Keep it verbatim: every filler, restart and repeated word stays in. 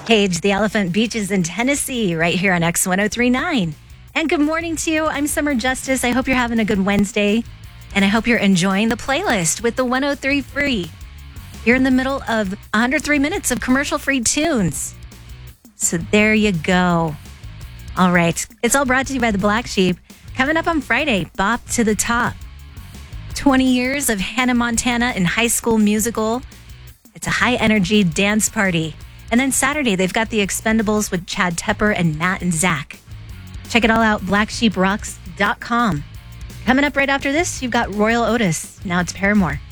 Cage the Elephant Beaches in Tennessee, right here on X ten thirty-nine. And good morning to you. I'm Summer Justice. I hope you're having a good Wednesday, and I hope you're enjoying the playlist with the one oh three Free. You're in the middle of one hundred three minutes of commercial-free tunes. So there you go. All right. It's all brought to you by the Black Sheep. Coming up on Friday, Bop to the Top. twenty years of Hannah Montana in High School Musical. It's a high-energy dance party. And then Saturday, they've got the Expendables with Chad Tepper and Matt and Zach. Check it all out, black sheep rocks dot com. Coming up right after this, you've got Royal Otis. Now it's Paramore.